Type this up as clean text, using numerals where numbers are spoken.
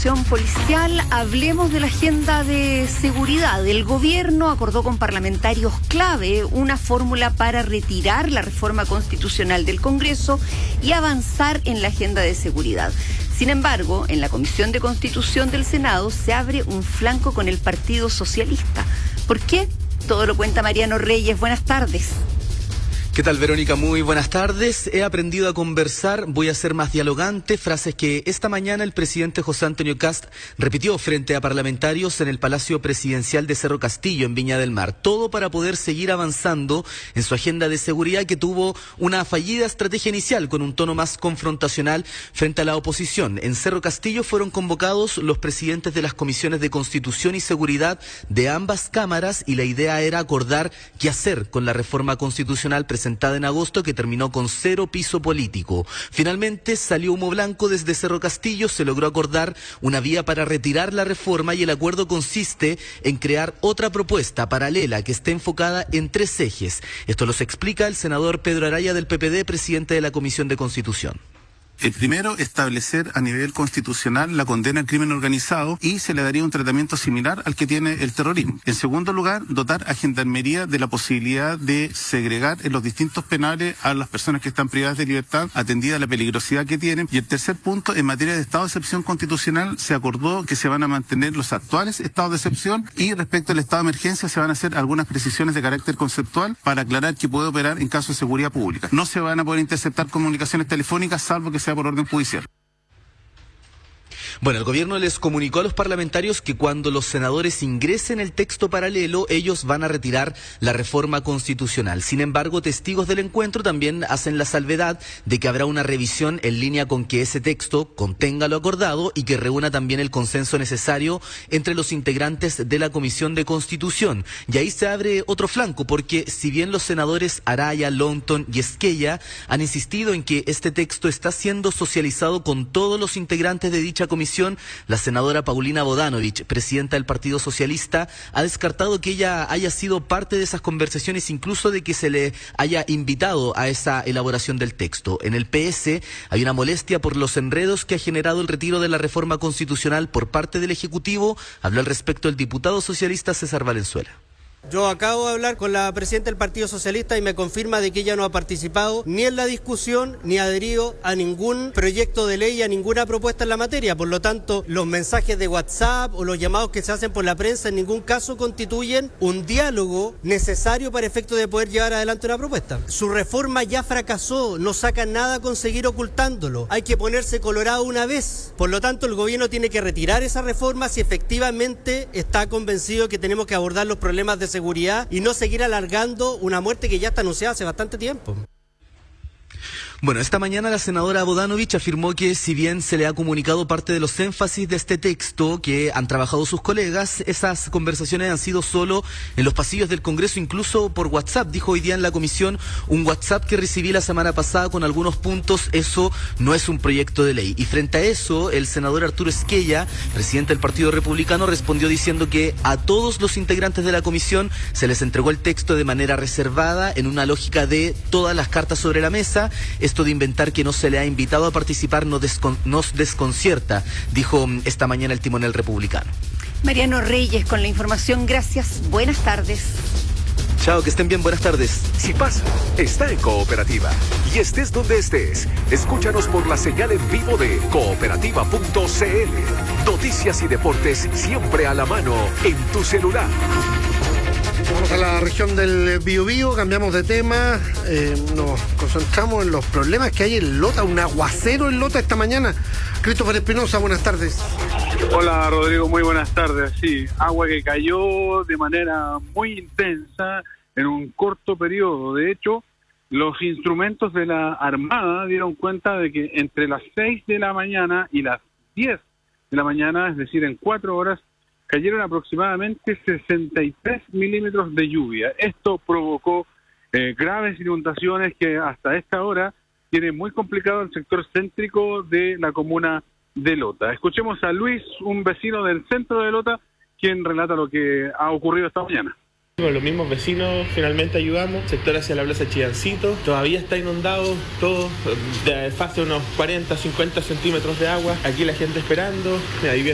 investigación policial, hablemos de la agenda de seguridad. El gobierno acordó con parlamentarios clave una fórmula para retirar la reforma constitucional del Congreso y avanzar en la agenda de seguridad. Sin embargo, en la Comisión de Constitución del Senado se abre un flanco con el Partido Socialista. ¿Por qué? Todo lo cuenta Mariano Reyes. Buenas tardes. ¿Qué tal, Verónica? Muy buenas tardes. He aprendido a conversar, voy a ser más dialogante, frases que esta mañana el presidente José Antonio Kast repitió frente a parlamentarios en el Palacio Presidencial de Cerro Castillo, en Viña del Mar. Todo para poder seguir avanzando en su agenda de seguridad, que tuvo una fallida estrategia inicial con un tono más confrontacional frente a la oposición. En Cerro Castillo fueron convocados los presidentes de las comisiones de Constitución y Seguridad de ambas cámaras y la idea era acordar qué hacer con la reforma constitucional presentada en agosto, que terminó con 0 piso político. Finalmente salió humo blanco desde Cerro Castillo, se logró acordar una vía para retirar la reforma y el acuerdo consiste en crear otra propuesta paralela que esté enfocada en 3 ejes. Esto los explica el senador Pedro Araya del PPD, presidente de la Comisión de Constitución. El primero, establecer a nivel constitucional la condena al crimen organizado y se le daría un tratamiento similar al que tiene el terrorismo. En segundo lugar, dotar a Gendarmería de la posibilidad de segregar en los distintos penales a las personas que están privadas de libertad, atendida la peligrosidad que tienen. Y el tercer punto, en materia de estado de excepción constitucional, se acordó que se van a mantener los actuales estados de excepción y respecto al estado de emergencia se van a hacer algunas precisiones de carácter conceptual para aclarar que puede operar en caso de seguridad pública. No se van a poder interceptar comunicaciones telefónicas salvo que sea por orden judicial. Bueno, el gobierno les comunicó a los parlamentarios que cuando los senadores ingresen el texto paralelo, ellos van a retirar la reforma constitucional. Sin embargo, testigos del encuentro también hacen la salvedad de que habrá una revisión en línea con que ese texto contenga lo acordado y que reúna también el consenso necesario entre los integrantes de la Comisión de Constitución. Y ahí se abre otro flanco, porque si bien los senadores Araya, Longton y Esquella han insistido en que este texto está siendo socializado con todos los integrantes de dicha comisión, la senadora Paulina Bodanovich, presidenta del Partido Socialista, ha descartado que ella haya sido parte de esas conversaciones, incluso de que se le haya invitado a esa elaboración del texto. En el PS hay una molestia por los enredos que ha generado el retiro de la reforma constitucional por parte del Ejecutivo. Habló al respecto el diputado socialista César Valenzuela. Yo acabo de hablar con la presidenta del Partido Socialista y me confirma de que ella no ha participado ni en la discusión ni ha adherido a ningún proyecto de ley, a ninguna propuesta en la materia. Por lo tanto, los mensajes de WhatsApp o los llamados que se hacen por la prensa en ningún caso constituyen un diálogo necesario para efecto de poder llevar adelante una propuesta. Su reforma ya fracasó, no saca nada con seguir ocultándolo. Hay que ponerse colorado una vez. Por lo tanto, el gobierno tiene que retirar esa reforma si efectivamente está convencido que tenemos que abordar los problemas de seguridad y no seguir alargando una muerte que ya está anunciada hace bastante tiempo. Bueno, esta mañana la senadora Bodanovich afirmó que si bien se le ha comunicado parte de los énfasis de este texto que han trabajado sus colegas, esas conversaciones han sido solo en los pasillos del Congreso, incluso por WhatsApp. Dijo hoy día en la comisión: un WhatsApp que recibí la semana pasada con algunos puntos, eso no es un proyecto de ley. Y frente a eso, el senador Arturo Esquella, presidente del Partido Republicano, respondió diciendo que a todos los integrantes de la comisión se les entregó el texto de manera reservada, en una lógica de todas las cartas sobre la mesa. Esto de inventar que no se le ha invitado a participar nos desconcierta, dijo esta mañana el timonel republicano. Mariano Reyes con la información, gracias, buenas tardes. Chao, que estén bien, buenas tardes. Si pasa, está en Cooperativa. Y estés donde estés, escúchanos por la señal en vivo de cooperativa.cl. Noticias y deportes siempre a la mano en tu celular. Vamos a la región del Biobío, cambiamos de tema, nos concentramos en los problemas que hay en Lota, un aguacero en Lota esta mañana. Christopher Espinosa, buenas tardes. Hola Rodrigo, muy buenas tardes. Sí, agua que cayó de manera muy intensa en un corto periodo. De hecho, los instrumentos de la Armada dieron cuenta de que entre las 6 de la mañana y las 10 de la mañana, es decir, en 4 horas, cayeron aproximadamente 63 milímetros de lluvia. Esto provocó graves inundaciones que hasta esta hora tiene muy complicado el sector céntrico de la comuna de Lota. Escuchemos a Luis, un vecino del centro de Lota, quien relata lo que ha ocurrido esta mañana. Con los mismos vecinos finalmente ayudamos, sector hacia la plaza Chillancito, todavía está inundado todo, de fase unos 40, 50 centímetros de agua, aquí la gente esperando, ahí